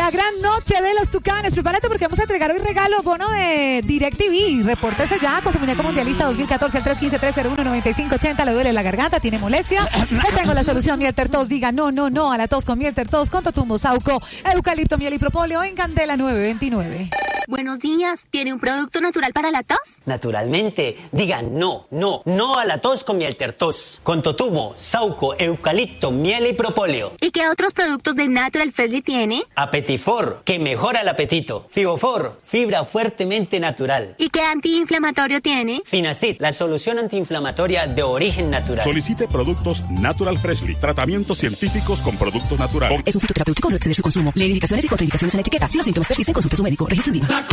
La gran noche de los Tucanes. Prepárate porque vamos a entregar hoy regalo bono de DirecTV. Repórtese ya con su muñeco mundialista 2014 al 315-301-9580. Le duele la garganta, tiene molestia. Le tengo la solución. Mielter Tos. Diga no a la tos con Mielter Tos, con Totumbo, Sauco, eucalipto, miel y propóleo en Candela 929. Buenos días. ¿Tiene un producto natural para la tos? Naturalmente. Diga no a la tos con Mielter Tos. Con Totumbo, Sauco, eucalipto, miel y propóleo. ¿Y qué otros productos de Natural Freshly tiene? Apetifor, que mejora el apetito. Fibofor, fibra fuertemente natural. ¿Y qué antiinflamatorio tiene? Finacid, la solución antiinflamatoria de origen natural. Solicite productos Natural Freshly. Tratamientos científicos con productos naturales. Es un fitoterapéutico, no exceder su consumo. Lee indicaciones y contraindicaciones en la etiqueta. Si los síntomas persisten, consulte a su médico. Registro INVIMA.